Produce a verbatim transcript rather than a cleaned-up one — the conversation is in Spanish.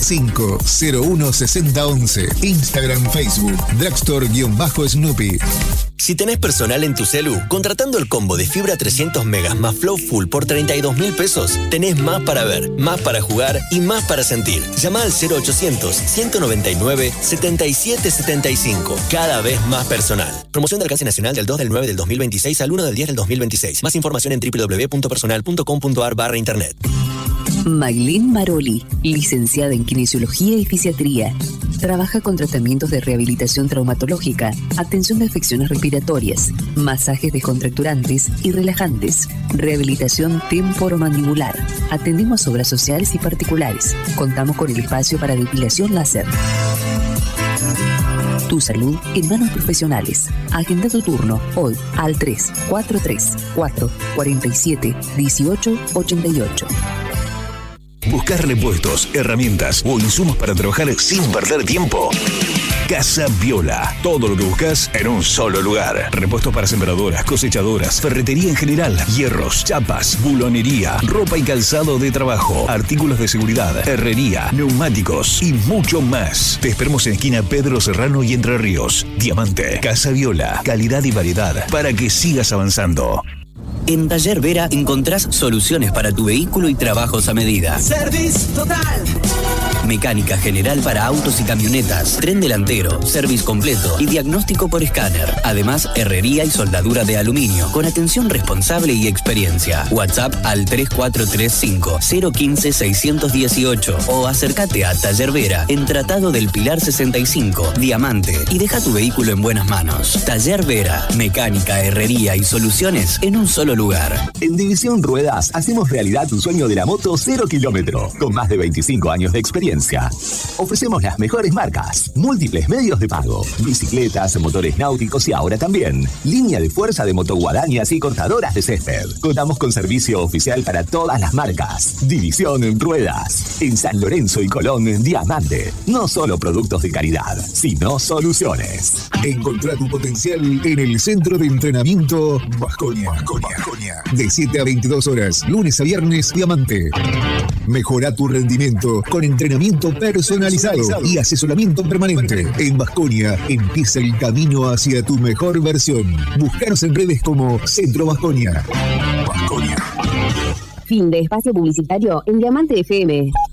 cinco cero uno sesenta once. Instagram, Facebook, Drugstore-Snoopy. Si tenés personal en tu celu, contratando el combo de fibra trescientos megas más Flow Full por treinta y dos mil pesos, tenés más para ver, más para jugar y más para sentir. Llama al cero ochocientos, ciento noventa y nueve, setenta y siete setenta y cinco. Cada vez más personal. Promoción de alcance nacional del dos del nueve del dos mil veintiséis al uno del diez del dos mil veintiséis. Más información en doble u doble u doble u punto personal punto com punto a r barra internet. Maylin Maroli, licenciada en Kinesiología y Fisiatría. Trabaja con tratamientos de rehabilitación traumatológica, atención de afecciones respiratorias, masajes descontracturantes y relajantes, rehabilitación temporomandibular. Atendemos obras sociales y particulares. Contamos con el espacio para depilación láser. Tu salud en manos profesionales. Agenda tu turno hoy al tres cuatro tres cuatro cuatro siete uno ocho ocho ocho. ¿Buscar repuestos, herramientas o insumos para trabajar sin perder tiempo? Casa Viola. Todo lo que buscas en un solo lugar. Repuestos para sembradoras, cosechadoras, ferretería en general, hierros, chapas, bulonería, ropa y calzado de trabajo, artículos de seguridad, herrería, neumáticos y mucho más. Te esperamos en esquina Pedro Serrano y Entre Ríos. Diamante. Casa Viola. Calidad y variedad para que sigas avanzando. En Taller Vera encontrás soluciones para tu vehículo y trabajos a medida. Service Total. Mecánica general para autos y camionetas, tren delantero, service completo y diagnóstico por escáner. Además, herrería y soldadura de aluminio, con atención responsable y experiencia. WhatsApp al tres cuatro tres cinco, cero uno cinco, seis uno ocho o acércate a Taller Vera en Tratado del Pilar sesenta y cinco, Diamante, y deja tu vehículo en buenas manos. Taller Vera, mecánica, herrería y soluciones en un solo lugar. En División Ruedas hacemos realidad tu sueño de la moto cero kilómetro, con más de veinticinco años de experiencia. Ofrecemos las mejores marcas, múltiples medios de pago, bicicletas, motores náuticos y ahora también línea de fuerza de motoguadañas y cortadoras de césped. Contamos con servicio oficial para todas las marcas. División en Ruedas. En San Lorenzo y Colón, Diamante. No solo productos de calidad, sino soluciones. Encontrá tu potencial en el Centro de Entrenamiento Baskonia. De siete a veintidós horas, lunes a viernes, Diamante. Mejorá tu rendimiento con entrenamiento personalizado y asesoramiento permanente. En Baskonia empieza el camino hacia tu mejor versión. Búscanos en redes como Centro Baskonia. Baskonia. Fin de espacio publicitario en Diamante F M.